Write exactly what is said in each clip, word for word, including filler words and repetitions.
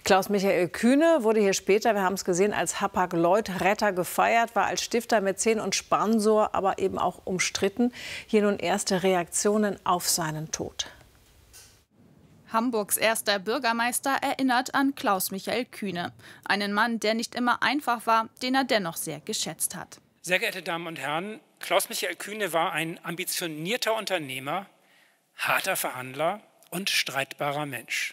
Klaus-Michael Kühne wurde hier später, wir haben es gesehen, als Hapag-Lloyd-Retter gefeiert, war als Stifter, Mäzen und Sponsor aber eben auch umstritten. Hier nun erste Reaktionen auf seinen Tod. Hamburgs erster Bürgermeister erinnert an Klaus-Michael Kühne. Einen Mann, der nicht immer einfach war, den er dennoch sehr geschätzt hat. Sehr geehrte Damen und Herren, Klaus-Michael Kühne war ein ambitionierter Unternehmer, harter Verhandler und streitbarer Mensch.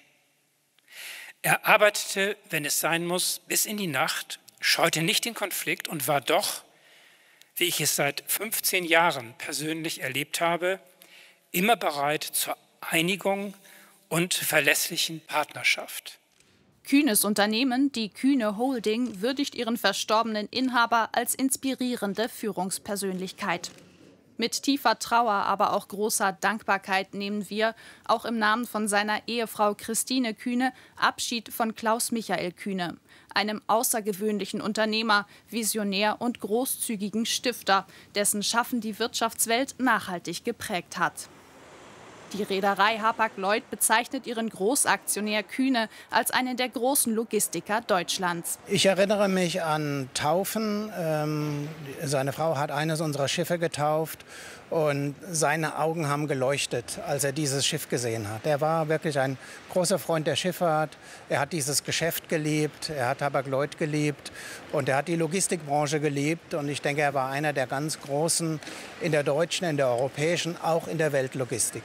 Er arbeitete, wenn es sein muss, bis in die Nacht, scheute nicht den Konflikt und war doch, wie ich es seit fünfzehn Jahren persönlich erlebt habe, immer bereit zur Einigung und verlässlichen Partnerschaft. Kühnes Unternehmen, die Kühne Holding, würdigt ihren verstorbenen Inhaber als inspirierende Führungspersönlichkeit. Mit tiefer Trauer, aber auch großer Dankbarkeit nehmen wir, auch im Namen von seiner Ehefrau Christine Kühne, Abschied von Klaus-Michael Kühne, einem außergewöhnlichen Unternehmer, Visionär und großzügigen Stifter, dessen Schaffen die Wirtschaftswelt nachhaltig geprägt hat. Die Reederei Hapag-Lloyd bezeichnet ihren Großaktionär Kühne als einen der großen Logistiker Deutschlands. Ich erinnere mich an Taufen. Ähm, seine Frau hat eines unserer Schiffe getauft und seine Augen haben geleuchtet, als er dieses Schiff gesehen hat. Er war wirklich ein großer Freund der Schifffahrt. Er hat dieses Geschäft geliebt, er hat Hapag-Lloyd geliebt und er hat die Logistikbranche geliebt. Und ich denke, er war einer der ganz Großen in der deutschen, in der europäischen, auch in der Weltlogistik.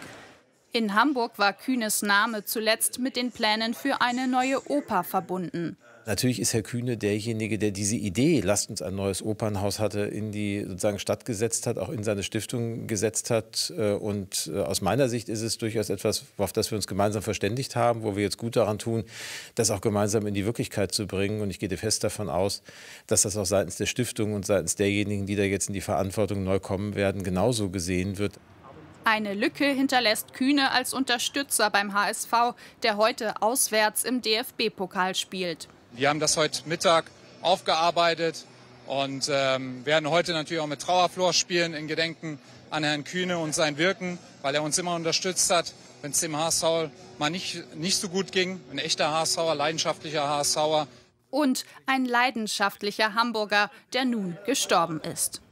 In Hamburg war Kühnes Name zuletzt mit den Plänen für eine neue Oper verbunden. Natürlich ist Herr Kühne derjenige, der diese Idee, lasst uns ein neues Opernhaus hatte, in die sozusagen Stadt gesetzt hat, auch in seine Stiftung gesetzt hat. Und aus meiner Sicht ist es durchaus etwas, auf das wir uns gemeinsam verständigt haben, wo wir jetzt gut daran tun, das auch gemeinsam in die Wirklichkeit zu bringen. Und ich gehe fest davon aus, dass das auch seitens der Stiftung und seitens derjenigen, die da jetzt in die Verantwortung neu kommen werden, genauso gesehen wird. Eine Lücke hinterlässt Kühne als Unterstützer beim H S V, der heute auswärts im D F B-Pokal spielt. Wir haben das heute Mittag aufgearbeitet und ähm, werden heute natürlich auch mit Trauerflor spielen in Gedenken an Herrn Kühne und sein Wirken, weil er uns immer unterstützt hat, wenn es dem HSV mal nicht, nicht so gut ging. Ein echter HSVer, leidenschaftlicher HSVer. Und ein leidenschaftlicher Hamburger, der nun gestorben ist.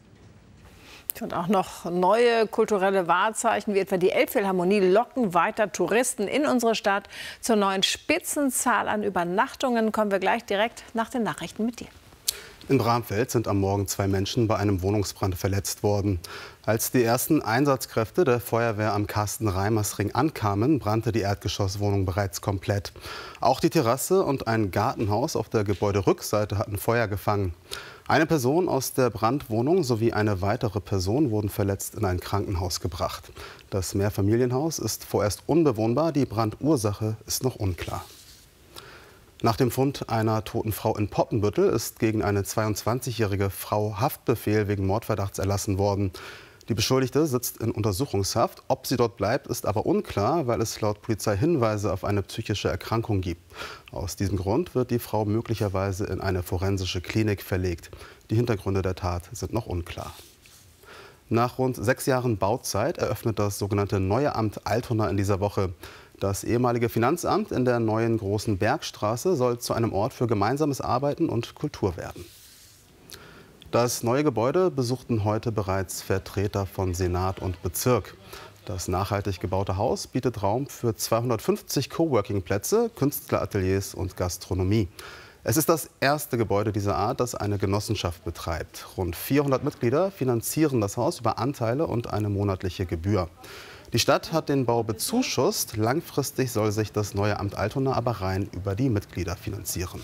Und auch noch neue kulturelle Wahrzeichen wie etwa die Elbphilharmonie locken weiter Touristen in unsere Stadt. Zur neuen Spitzenzahl an Übernachtungen kommen wir gleich direkt nach den Nachrichten mit dir. In Bramfeld sind am Morgen zwei Menschen bei einem Wohnungsbrand verletzt worden. Als die ersten Einsatzkräfte der Feuerwehr am Carsten-Reimers-Ring ankamen, brannte die Erdgeschosswohnung bereits komplett. Auch die Terrasse und ein Gartenhaus auf der Gebäuderückseite hatten Feuer gefangen. Eine Person aus der Brandwohnung sowie eine weitere Person wurden verletzt in ein Krankenhaus gebracht. Das Mehrfamilienhaus ist vorerst unbewohnbar, die Brandursache ist noch unklar. Nach dem Fund einer toten Frau in Poppenbüttel ist gegen eine zweiundzwanzigjährige Frau Haftbefehl wegen Mordverdachts erlassen worden. Die Beschuldigte sitzt in Untersuchungshaft. Ob sie dort bleibt, ist aber unklar, weil es laut Polizei Hinweise auf eine psychische Erkrankung gibt. Aus diesem Grund wird die Frau möglicherweise in eine forensische Klinik verlegt. Die Hintergründe der Tat sind noch unklar. Nach rund sechs Jahren Bauzeit eröffnet das sogenannte Neue Amt Altona in dieser Woche. Das ehemalige Finanzamt in der neuen Großen Bergstraße soll zu einem Ort für gemeinsames Arbeiten und Kultur werden. Das neue Gebäude besuchten heute bereits Vertreter von Senat und Bezirk. Das nachhaltig gebaute Haus bietet Raum für zweihundertfünfzig Coworking-Plätze, Künstlerateliers und Gastronomie. Es ist das erste Gebäude dieser Art, das eine Genossenschaft betreibt. Rund vierhundert Mitglieder finanzieren das Haus über Anteile und eine monatliche Gebühr. Die Stadt hat den Bau bezuschusst. Langfristig soll sich das neue Amt Altona aber rein über die Mitglieder finanzieren.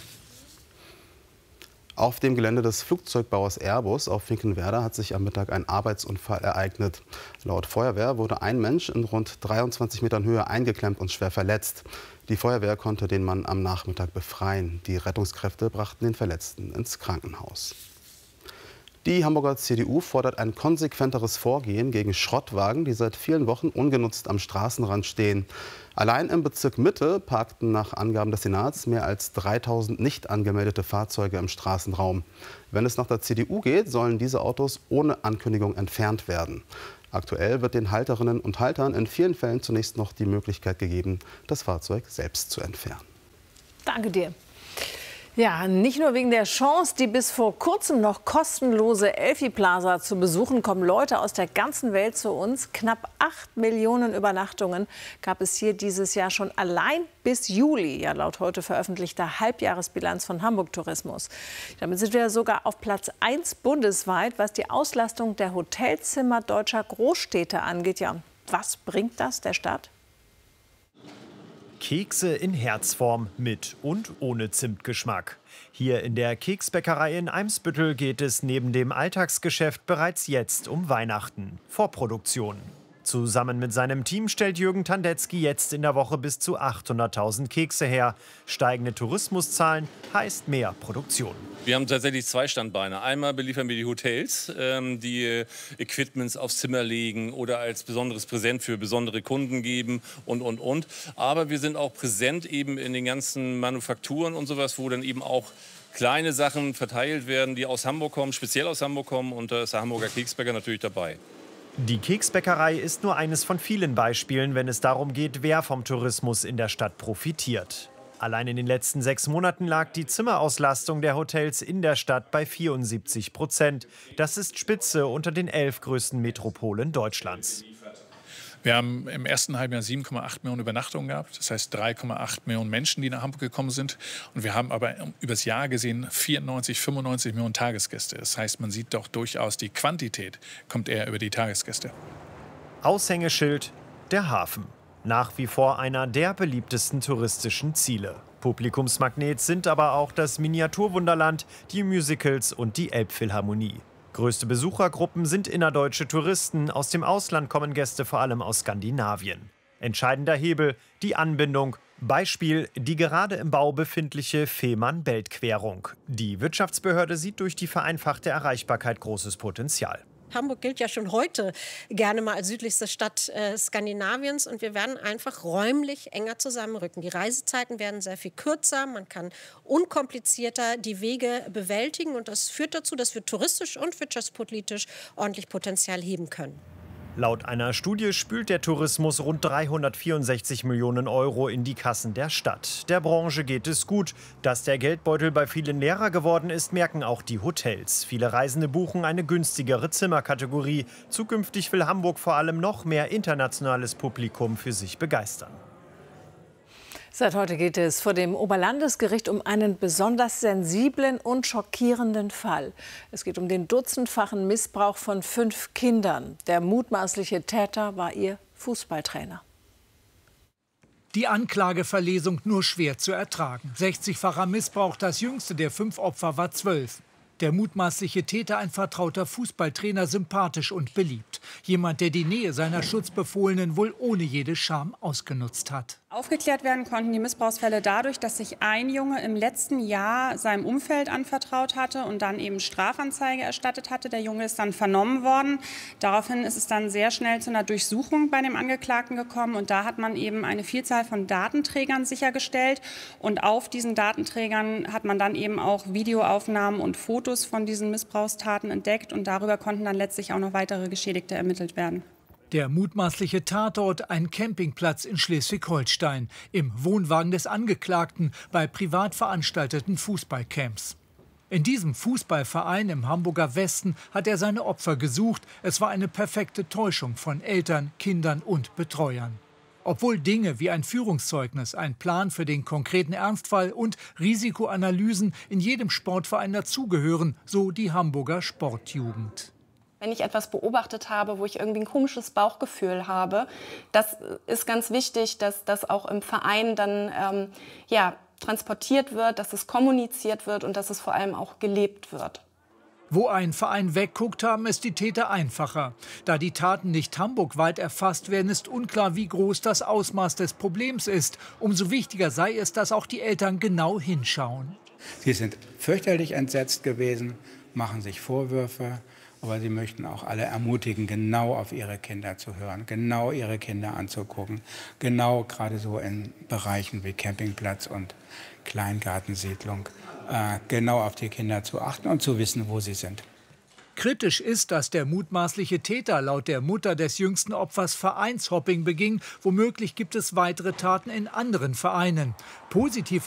Auf dem Gelände des Flugzeugbauers Airbus auf Finkenwerder hat sich am Mittag ein Arbeitsunfall ereignet. Laut Feuerwehr wurde ein Mensch in rund dreiundzwanzig Metern Höhe eingeklemmt und schwer verletzt. Die Feuerwehr konnte den Mann am Nachmittag befreien. Die Rettungskräfte brachten den Verletzten ins Krankenhaus. Die Hamburger C D U fordert ein konsequenteres Vorgehen gegen Schrottwagen, die seit vielen Wochen ungenutzt am Straßenrand stehen. Allein im Bezirk Mitte parkten nach Angaben des Senats mehr als dreitausend nicht angemeldete Fahrzeuge im Straßenraum. Wenn es nach der C D U geht, sollen diese Autos ohne Ankündigung entfernt werden. Aktuell wird den Halterinnen und Haltern in vielen Fällen zunächst noch die Möglichkeit gegeben, das Fahrzeug selbst zu entfernen. Danke dir. Ja, nicht nur wegen der Chance, die bis vor kurzem noch kostenlose Elfi Plaza zu besuchen, kommen Leute aus der ganzen Welt zu uns. Knapp acht Millionen Übernachtungen gab es hier dieses Jahr schon allein bis Juli, ja, laut heute veröffentlichter Halbjahresbilanz von Hamburg Tourismus. Damit sind wir sogar auf Platz eins bundesweit, was die Auslastung der Hotelzimmer deutscher Großstädte angeht. Ja, was bringt das der Stadt? Kekse in Herzform mit und ohne Zimtgeschmack. Hier in der Keksbäckerei in Eimsbüttel geht es neben dem Alltagsgeschäft bereits jetzt um Weihnachten. Vorproduktion. Zusammen mit seinem Team stellt Jürgen Tandetzky jetzt in der Woche bis zu achthunderttausend Kekse her. Steigende Tourismuszahlen heißt mehr Produktion. Wir haben tatsächlich zwei Standbeine. Einmal beliefern wir die Hotels, ähm, die äh, Equipments aufs Zimmer legen oder als besonderes Präsent für besondere Kunden geben und, und, und. Aber wir sind auch präsent eben in den ganzen Manufakturen und sowas, wo dann eben auch kleine Sachen verteilt werden, die aus Hamburg kommen, speziell aus Hamburg kommen. Und da ist der Hamburger Keksbäcker natürlich dabei. Die Keksbäckerei ist nur eines von vielen Beispielen, wenn es darum geht, wer vom Tourismus in der Stadt profitiert. Allein in den letzten sechs Monaten lag die Zimmerauslastung der Hotels in der Stadt bei vierundsiebzig Prozent. Das ist Spitze unter den elf größten Metropolen Deutschlands. Wir haben im ersten Halbjahr sieben Komma acht Millionen Übernachtungen gehabt. Das heißt drei Komma acht Millionen Menschen, die nach Hamburg gekommen sind. Und wir haben aber übers Jahr gesehen vierundneunzig, fünfundneunzig Millionen Tagesgäste. Das heißt, man sieht doch durchaus, die Quantität kommt eher über die Tagesgäste. Aushängeschild: der Hafen. Nach wie vor einer der beliebtesten touristischen Ziele. Publikumsmagnet sind aber auch das Miniaturwunderland, die Musicals und die Elbphilharmonie. Größte Besuchergruppen sind innerdeutsche Touristen. Aus dem Ausland kommen Gäste vor allem aus Skandinavien. Entscheidender Hebel: die Anbindung. Beispiel: die gerade im Bau befindliche Fehmarn-Belt-Querung. Die Wirtschaftsbehörde sieht durch die vereinfachte Erreichbarkeit großes Potenzial. Hamburg gilt ja schon heute gerne mal als südlichste Stadt äh, Skandinaviens. Und wir werden einfach räumlich enger zusammenrücken. Die Reisezeiten werden sehr viel kürzer. Man kann unkomplizierter die Wege bewältigen. Und das führt dazu, dass wir touristisch und wirtschaftspolitisch ordentlich Potenzial heben können. Laut einer Studie spült der Tourismus rund dreihundertvierundsechzig Millionen Euro in die Kassen der Stadt. Der Branche geht es gut. Dass der Geldbeutel bei vielen leerer geworden ist, merken auch die Hotels. Viele Reisende buchen eine günstigere Zimmerkategorie. Zukünftig will Hamburg vor allem noch mehr internationales Publikum für sich begeistern. Seit heute geht es vor dem Oberlandesgericht um einen besonders sensiblen und schockierenden Fall. Es geht um den dutzendfachen Missbrauch von fünf Kindern. Der mutmaßliche Täter war ihr Fußballtrainer. Die Anklageverlesung nur schwer zu ertragen. sechzigfacher Missbrauch, das jüngste der fünf Opfer war zwölf. Der mutmaßliche Täter, ein vertrauter Fußballtrainer, sympathisch und beliebt. Jemand, der die Nähe seiner Schutzbefohlenen wohl ohne jede Scham ausgenutzt hat. Aufgeklärt werden konnten die Missbrauchsfälle dadurch, dass sich ein Junge im letzten Jahr seinem Umfeld anvertraut hatte und dann eben Strafanzeige erstattet hatte. Der Junge ist dann vernommen worden. Daraufhin ist es dann sehr schnell zu einer Durchsuchung bei dem Angeklagten gekommen. Und da hat man eben eine Vielzahl von Datenträgern sichergestellt. Und auf diesen Datenträgern hat man dann eben auch Videoaufnahmen und Fotos von diesen Missbrauchstaten entdeckt. Und darüber konnten dann letztlich auch noch weitere Geschädigte ermittelt werden. Der mutmaßliche Tatort, ein Campingplatz in Schleswig-Holstein, im Wohnwagen des Angeklagten bei privat veranstalteten Fußballcamps. In diesem Fußballverein im Hamburger Westen hat er seine Opfer gesucht. Es war eine perfekte Täuschung von Eltern, Kindern und Betreuern. Obwohl Dinge wie ein Führungszeugnis, ein Plan für den konkreten Ernstfall und Risikoanalysen in jedem Sportverein dazugehören, so die Hamburger Sportjugend. Wenn ich etwas beobachtet habe, wo ich irgendwie ein komisches Bauchgefühl habe, das ist ganz wichtig, dass das auch im Verein dann ähm, ja, transportiert wird, dass es kommuniziert wird und dass es vor allem auch gelebt wird. Wo ein Verein wegguckt, haben es die Täter einfacher. Da die Taten nicht hamburgweit erfasst werden, ist unklar, wie groß das Ausmaß des Problems ist. Umso wichtiger sei es, dass auch die Eltern genau hinschauen. Sie sind fürchterlich entsetzt gewesen, machen sich Vorwürfe. Aber sie möchten auch alle ermutigen, genau auf ihre Kinder zu hören, genau ihre Kinder anzugucken, genau gerade so in Bereichen wie Campingplatz und Kleingartensiedlung, äh, genau auf die Kinder zu achten und zu wissen, wo sie sind. Kritisch ist, dass der mutmaßliche Täter laut der Mutter des jüngsten Opfers Vereinshopping beging. Womöglich gibt es weitere Taten in anderen Vereinen. Positiv